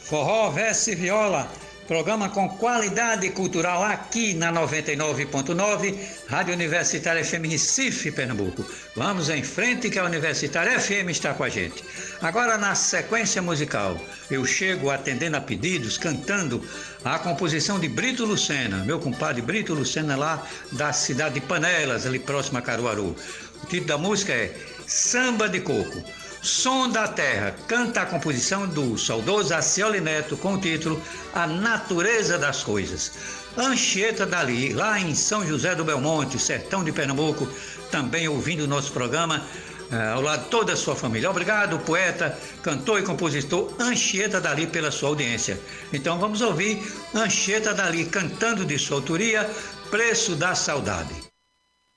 Forró, verso e viola, programa com qualidade cultural aqui na 99.9, Rádio Universitária FM Recife, Pernambuco. Vamos em frente que a Universitária FM está com a gente. Agora na sequência musical, eu chego atendendo a pedidos, cantando a composição de Brito Lucena, meu compadre Brito Lucena lá da cidade de Panelas, ali próximo a Caruaru. O título da música é Samba de Coco. Som da Terra, canta a composição do saudoso Acioli Neto com o título A Natureza das Coisas. Anchieta Dali, lá em São José do Belmonte, sertão de Pernambuco, também ouvindo o nosso programa, ao lado de toda a sua família. Obrigado, poeta, cantor e compositor Anchieta Dali, pela sua audiência. Então vamos ouvir Anchieta Dali cantando de sua autoria Preço da Saudade.